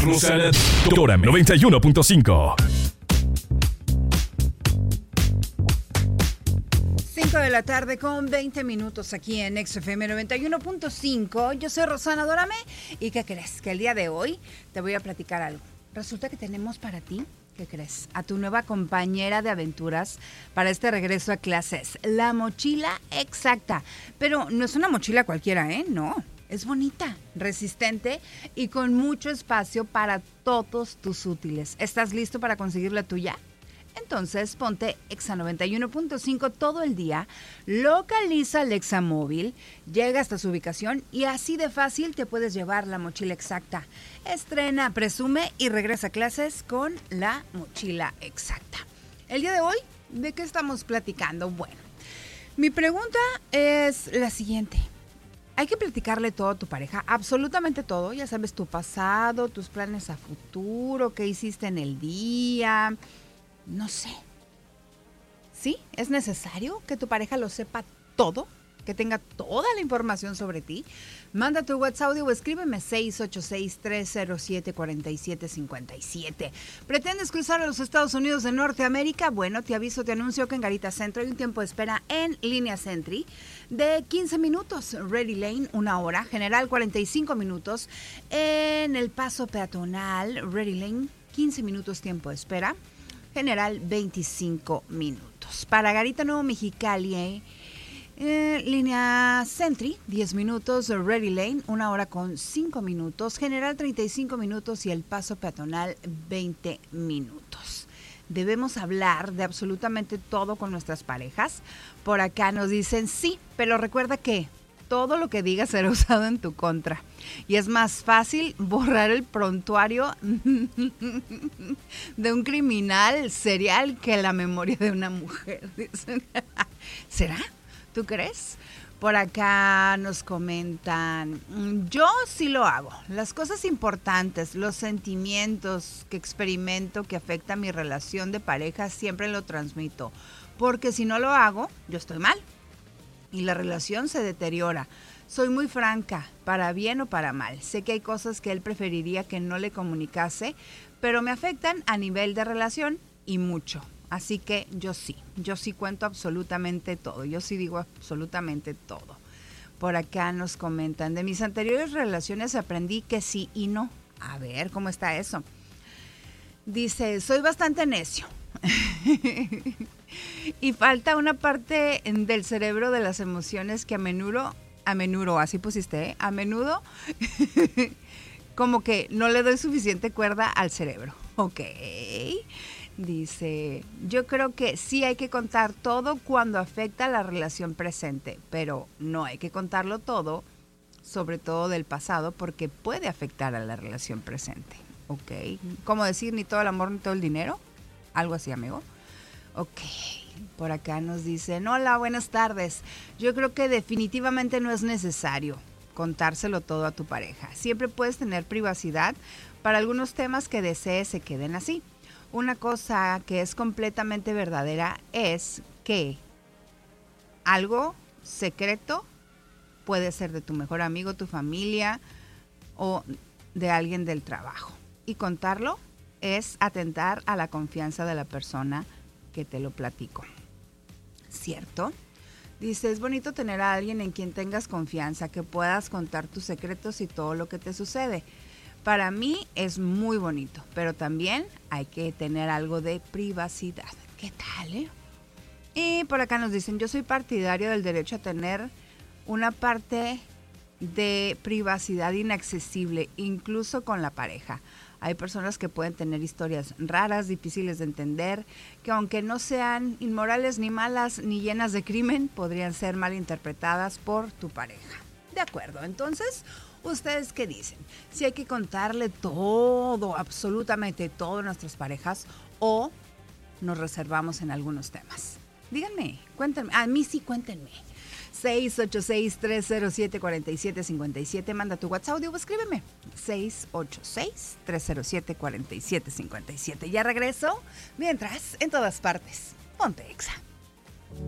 Rosa la Dora 91.5. 5 de la tarde con 20 minutos aquí en XFM 91.5. Yo soy Rosana Dorame. ¿Y qué crees? Que el día de hoy te voy a platicar algo. Resulta que tenemos para ti, ¿qué crees? A tu nueva compañera de aventuras para este regreso a clases. La mochila exacta. Pero no es una mochila cualquiera, ¿eh? No. Es bonita, resistente y con mucho espacio para todos tus útiles. ¿Estás listo para conseguir la tuya? Entonces ponte Exa 91.5 todo el día, localiza el Exa móvil, llega hasta su ubicación y así de fácil te puedes llevar la mochila exacta. Estrena, presume y regresa a clases con la mochila exacta. El día de hoy, ¿de qué estamos platicando? Bueno, mi pregunta es la siguiente. Hay que platicarle todo a tu pareja, absolutamente todo, ya sabes, tu pasado, tus planes a futuro, qué hiciste en el día, no sé. ¿Sí? ¿Es necesario que tu pareja lo sepa todo? ¿Que tenga toda la información sobre ti? Manda tu WhatsApp audio o escríbeme 686-307-4757. ¿Pretendes cruzar a los Estados Unidos de Norteamérica? Bueno, te aviso, te anuncio que en Garita Centro hay un tiempo de espera en línea Sentry de 15 minutos. Ready Lane, 1 hora. General, 45 minutos. En el paso peatonal, Ready Lane, 15 minutos tiempo de espera. General, 25 minutos. Para Garita Nuevo Mexicali, línea Sentry, 10 minutos, Ready Lane, 1 hora con 5 minutos, General 35 minutos y el paso peatonal 20 minutos. Debemos hablar de absolutamente todo con nuestras parejas. Por acá nos dicen sí, pero recuerda que todo lo que digas será usado en tu contra. Y es más fácil borrar el prontuario de un criminal serial que la memoria de una mujer. ¿Será? ¿Tú crees? Por acá nos comentan, yo sí lo hago. Las cosas importantes, los sentimientos que experimento que afectan mi relación de pareja, siempre lo transmito. Porque si no lo hago, yo estoy mal. Y la relación se deteriora. Soy muy franca, para bien o para mal. Sé que hay cosas que él preferiría que no le comunicase, pero me afectan a nivel de relación y mucho. Así que yo sí cuento absolutamente todo. Yo sí digo absolutamente todo. Por acá nos comentan, de mis anteriores relaciones aprendí que sí y no. A ver, ¿cómo está eso? Dice, soy bastante necio. Y falta una parte del cerebro de las emociones que a menudo, así pusiste, ¿eh? A menudo, como que no le doy suficiente cuerda al cerebro. Ok. Dice, yo creo que sí hay que contar todo cuando afecta a la relación presente, pero no hay que contarlo todo, sobre todo del pasado, porque puede afectar a la relación presente. Ok. ¿Cómo decir ni todo el amor ni todo el dinero? Algo así, amigo. Ok, por acá nos dicen, hola, buenas tardes. Yo creo que definitivamente no es necesario contárselo todo a tu pareja. Siempre puedes tener privacidad para algunos temas que desees se queden así. Una cosa que es completamente verdadera es que algo secreto puede ser de tu mejor amigo, tu familia o de alguien del trabajo. Y contarlo es atentar a la confianza de la persona que te lo platico. ¿Cierto? Dice, es bonito tener a alguien en quien tengas confianza, que puedas contar tus secretos y todo lo que te sucede. Para mí es muy bonito, pero también hay que tener algo de privacidad. ¿Qué tal, eh? Y por acá nos dicen, yo soy partidario del derecho a tener una parte de privacidad inaccesible, incluso con la pareja. Hay personas que pueden tener historias raras, difíciles de entender, que aunque no sean inmorales ni malas ni llenas de crimen, podrían ser malinterpretadas por tu pareja. De acuerdo, entonces, ¿ustedes qué dicen? Si hay que contarle todo, absolutamente todo a nuestras parejas, o nos reservamos en algunos temas. Díganme, cuéntenme, a mí sí cuéntenme. 686-307-4757. Manda tu WhatsApp audio o escríbeme. 686-307-4757. Ya regreso. Mientras, en todas partes, ponte Exa.